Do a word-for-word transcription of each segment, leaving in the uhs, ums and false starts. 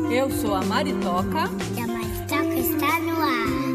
Eu sou a Maritoca. E a Maritoca está no ar.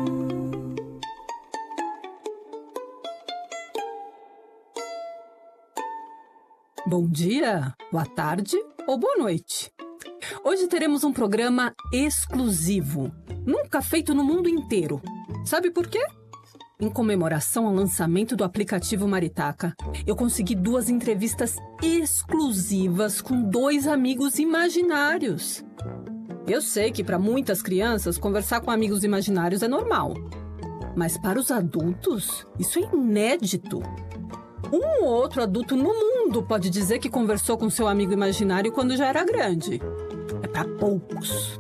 Bom dia, boa tarde ou boa noite. Hoje teremos um programa exclusivo, nunca feito no mundo inteiro. Sabe por quê? Em comemoração ao lançamento do aplicativo Maritaca, eu consegui duas entrevistas exclusivas com dois amigos imaginários. Eu sei que para muitas crianças conversar com amigos imaginários é normal. Mas para os adultos, isso é inédito. Um ou outro adulto no mundo pode dizer que conversou com seu amigo imaginário quando já era grande. É para poucos.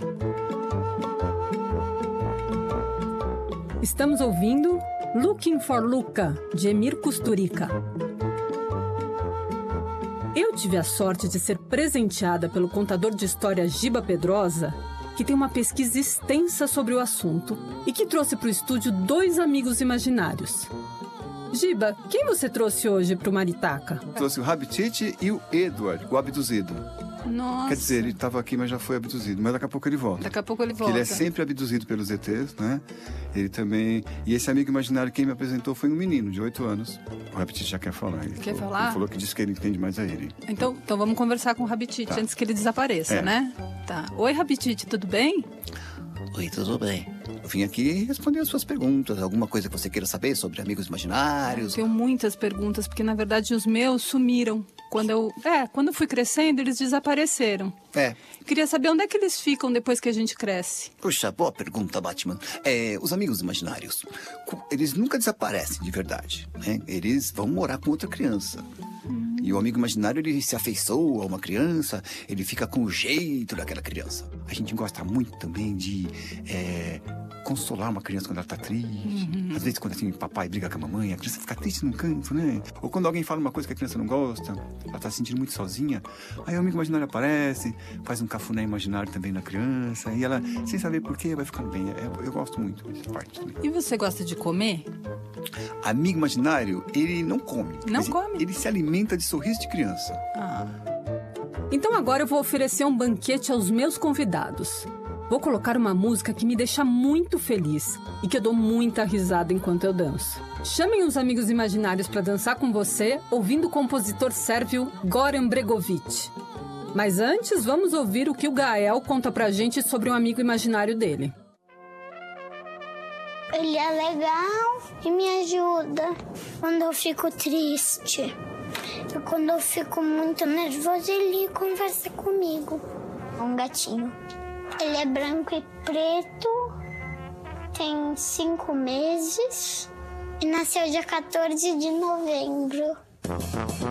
Estamos ouvindo Looking for Luca, de Emir Kusturica. Eu tive a sorte de ser presenteada pelo contador de história Giba Pedrosa, que tem uma pesquisa extensa sobre o assunto e que trouxe para o estúdio dois amigos imaginários. Giba, quem você trouxe hoje para o Maritaca? Trouxe o Rabitite e o Edward, o abduzido. Nossa. Quer dizer, ele estava aqui, mas já foi abduzido. Mas daqui a pouco ele volta. Daqui a pouco ele volta. Porque ele é sempre abduzido pelos E Tês, né? Ele também... E esse amigo imaginário, quem me apresentou foi um menino de oito anos. O Rabitite já quer falar. Ele quer falou, falar? Ele falou que disse que ele entende mais a ele. Então, então vamos conversar com o Rabitite Tá. antes que ele desapareça, É. né? Tá. Oi, Rabitite, tudo bem? Oi, tudo bem? Eu vim aqui responder as suas perguntas. Alguma coisa que você queira saber sobre amigos imaginários? Tenho muitas perguntas, porque na verdade os meus sumiram. Quando eu, é, quando eu fui crescendo, eles desapareceram. É. Queria saber onde é que eles ficam depois que a gente cresce. Puxa, boa pergunta, Batman. É, os amigos imaginários, cu- eles nunca desaparecem de verdade, né? Eles vão morar com outra criança. E o amigo imaginário, ele se afeiçoa a uma criança, ele fica com o jeito daquela criança. A gente gosta muito também de é, consolar uma criança quando ela tá triste. Às vezes, quando assim, papai briga com a mamãe, a criança fica triste num canto, né? Ou quando alguém fala uma coisa que a criança não gosta, ela tá se sentindo muito sozinha. Aí o amigo imaginário aparece, faz um cafuné imaginário também na criança. E ela, sem saber por quê, vai ficando bem. É, eu gosto muito dessa parte também. E você gosta de comer? Amigo imaginário, ele não come. Não mas come? Ele se alimenta de sorriso de criança. Ah. Então agora eu vou oferecer um banquete aos meus convidados. Vou colocar uma música que me deixa muito feliz e que eu dou muita risada enquanto eu danço. Chamem os amigos imaginários para dançar com você, ouvindo o compositor sérvio Goran Bregović. Mas antes, vamos ouvir o que o Gael conta pra gente sobre um amigo imaginário dele. Ele é legal e me ajuda quando eu fico triste. E quando eu fico muito nervosa, ele conversa comigo. É um gatinho. Ele é branco e preto, tem cinco meses e nasceu dia quatorze de novembro.